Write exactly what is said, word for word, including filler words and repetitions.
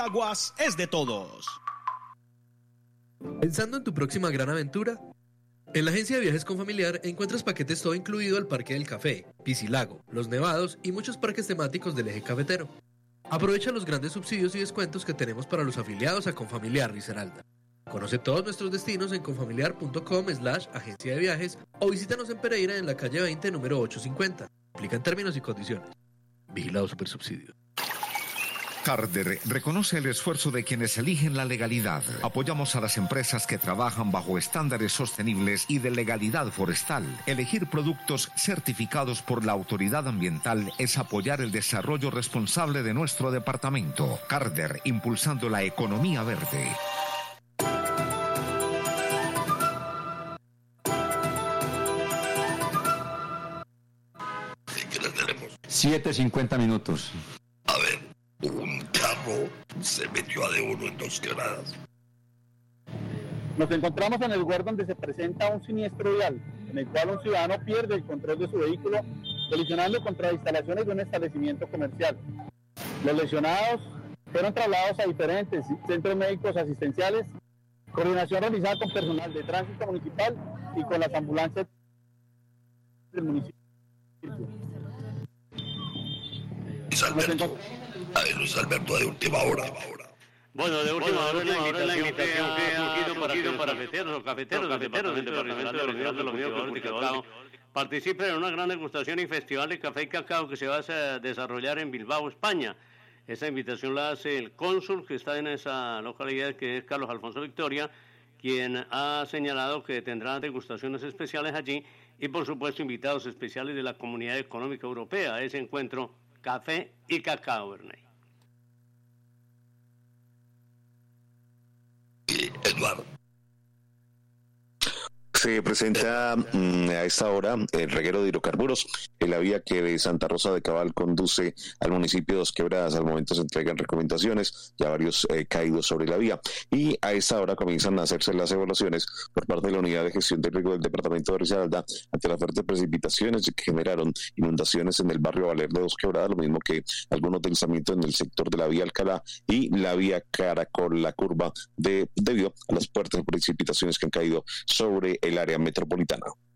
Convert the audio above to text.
Aguas es de todos. ¿Pensando en tu próxima gran aventura? En la agencia de viajes Confamiliar encuentras paquetes todo incluido al Parque del Café, Piscilago, Los Nevados y muchos parques temáticos del eje cafetero. Aprovecha los grandes subsidios y descuentos que tenemos para los afiliados a Confamiliar Risaralda. Conoce todos nuestros destinos en confamiliar.com slash agencia de viajes o visítanos en Pereira en la calle veinte, número ochocientos cincuenta. Aplican términos y condiciones. Vigilado Supersubsidio. Carder reconoce el esfuerzo de quienes eligen la legalidad. Apoyamos a las empresas que trabajan bajo estándares sostenibles y de legalidad forestal. Elegir productos certificados por la autoridad ambiental es apoyar el desarrollo responsable de nuestro departamento. Carder, impulsando la economía verde. siete cincuenta minutos. A ver, un carro se metió a de uno en dos quebradas. Nos encontramos en el lugar donde se presenta un siniestro vial, en el cual un ciudadano pierde el control de su vehículo, colisionando contra instalaciones de un establecimiento comercial. Los lesionados fueron trasladados a diferentes centros médicos asistenciales, coordinación realizada con personal de tránsito municipal y con las ambulancias del municipio. Luis Alberto, a ver, Luis Alberto, de última hora. Bueno, de última hora es la invitación que ha surgido para cafeteros o cafeteros del departamento de los Unidos de Cacao. Participen en una gran degustación y festival de café y cacao que se va a desarrollar en Bilbao, España. Esa invitación la hace el cónsul que está en esa localidad, que es Carlos Alfonso Victoria, quien ha señalado que tendrá degustaciones especiales allí y, por supuesto, invitados especiales de la Comunidad Económica Europea a ese encuentro Café y Cacao, Bernay. Eduardo. Se presenta mmm, a esta hora el reguero de hidrocarburos en la vía que de Santa Rosa de Cabal conduce al municipio de Dos Quebradas. Al momento se entregan recomendaciones, ya varios eh, caídos sobre la vía, y a esta hora comienzan a hacerse las evaluaciones por parte de la Unidad de Gestión de Riego del Departamento de Risaralda ante las fuertes precipitaciones que generaron inundaciones en el barrio Valer de Dos Quebradas, lo mismo que algunos deslizamientos en el sector de la vía Alcalá y la vía Caracol, la curva, de, debido a las fuertes precipitaciones que han caído sobre el el área metropolitana.